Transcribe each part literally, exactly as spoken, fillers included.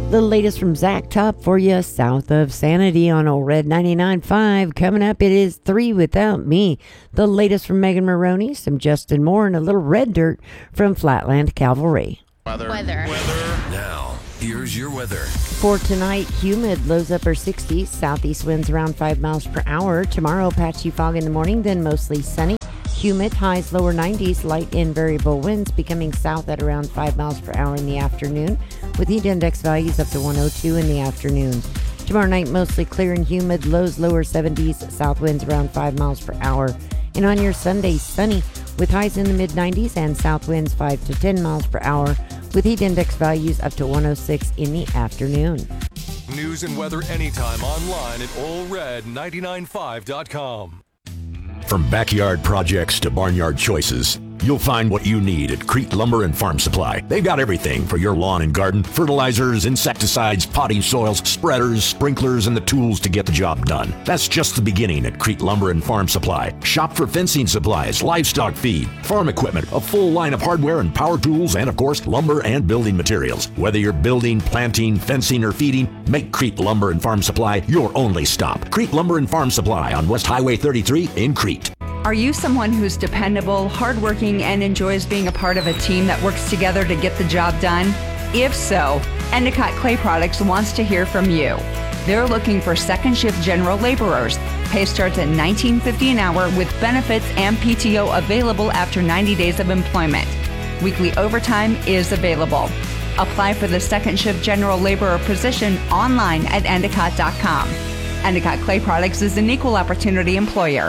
The latest from Zach Top for you, south of Sanity on Old Red ninety-nine point five. Coming up, it is Three Without Me. The latest from Megan Maroney, some Justin Moore, and a little red dirt from Flatland Cavalry. Weather. Weather. Weather. Now, here's your weather. For tonight, humid, lows upper sixties, southeast winds around five miles per hour. Tomorrow, patchy fog in the morning, then mostly sunny. Humid, highs lower nineties, light and variable winds becoming south at around five miles per hour in the afternoon, with heat index values up to one oh two in the afternoon. Tomorrow night, mostly clear and humid, lows lower seventies, south winds around five miles per hour. And on your Sunday, sunny, with highs in the mid nineties and south winds five to ten miles per hour, with heat index values up to one oh six in the afternoon. News and weather anytime online at ole red ninety-nine five dot com. From backyard projects to barnyard choices, you'll find what you need at Crete Lumber and Farm Supply. They've got everything for your lawn and garden: fertilizers, insecticides, potting soils, spreaders, sprinklers, and the tools to get the job done. That's just the beginning at Crete Lumber and Farm Supply. Shop for fencing supplies, livestock feed, farm equipment, a full line of hardware and power tools, and of course, lumber and building materials. Whether you're building, planting, fencing, or feeding, make Crete Lumber and Farm Supply your only stop. Crete Lumber and Farm Supply on West Highway thirty-three in Crete. Are you someone who's dependable, hardworking, and enjoys being a part of a team that works together to get the job done? If so, Endicott Clay Products wants to hear from you. They're looking for second shift general laborers. Pay starts at nineteen fifty an hour with benefits and P T O available after ninety days of employment. Weekly overtime is available. Apply for the second shift general laborer position online at endicott dot com. Endicott Clay Products is an equal opportunity employer.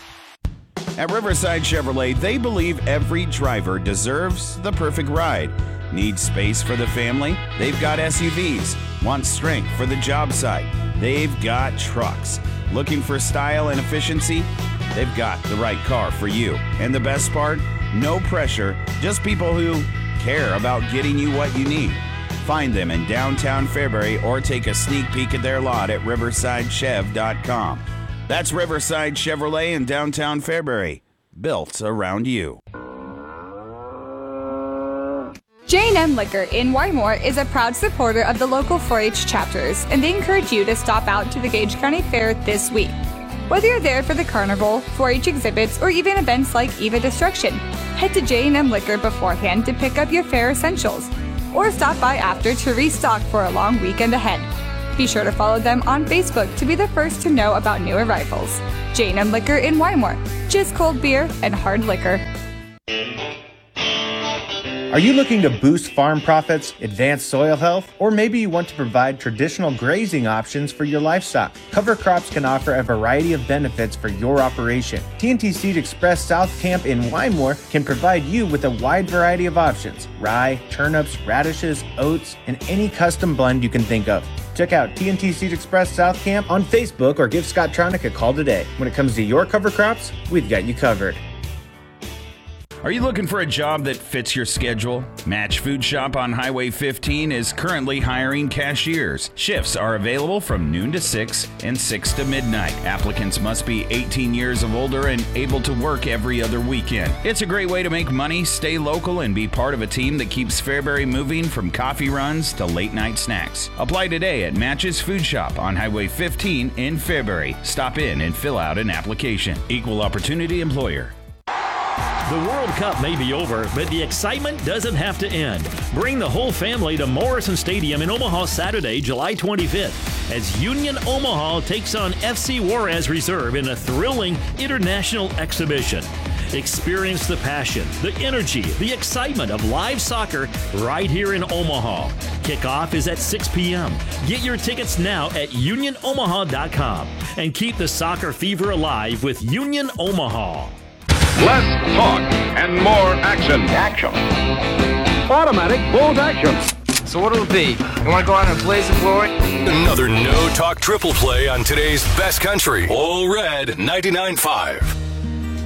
At Riverside Chevrolet, they believe every driver deserves the perfect ride. Need space for the family? They've got S U Vs. Want strength for the job site? They've got trucks. Looking for style and efficiency? They've got the right car for you. And the best part? No pressure, just people who care about getting you what you need. Find them in downtown Fairbury or take a sneak peek at their lot at riverside chev dot com. That's Riverside Chevrolet in downtown Fairbury, built around you. J and M Liquor in Wymore is a proud supporter of the local four H chapters, and they encourage you to stop out to the Gage County Fair this week. Whether you're there for the carnival, four H exhibits, or even events like Eva Destruction, head to J and M Liquor beforehand to pick up your fair essentials, or stop by after to restock for a long weekend ahead. Be sure to follow them on Facebook to be the first to know about new arrivals. J and M Liquor in Wymore, just cold beer and hard liquor. Are you looking to boost farm profits, advance soil health, or maybe you want to provide traditional grazing options for your livestock? Cover Crops can offer a variety of benefits for your operation. T N T Seed Express South Camp in Wymore can provide you with a wide variety of options: rye, turnips, radishes, oats, and any custom blend you can think of. Check out T N T Seed Express South Camp on Facebook or give Scott Tronick a call today. When it comes to your cover crops, we've got you covered. Are you looking for a job that fits your schedule? Match Food Shop on Highway fifteen is currently hiring cashiers. Shifts are available from noon to six and six to midnight. Applicants must be eighteen years of older and able to work every other weekend. It's a great way to make money, stay local, and be part of a team that keeps Fairbury moving from coffee runs to late night snacks. Apply today at Match's Food Shop on Highway fifteen in Fairbury. Stop in and fill out an application. Equal opportunity employer. The World Cup may be over, but the excitement doesn't have to end. Bring the whole family to Morrison Stadium in Omaha Saturday, July twenty-fifth, as Union Omaha takes on F C Juarez Reserve in a thrilling international exhibition. Experience the passion, the energy, the excitement of live soccer right here in Omaha. Kickoff is at six p.m. Get your tickets now at union omaha dot com and keep the soccer fever alive with Union Omaha. Less talk and more action. Action. Automatic bolt action. So what'll it be? You want to go out and blaze some glory? Another no-talk triple play on today's best country. Ole Red ninety-nine point five.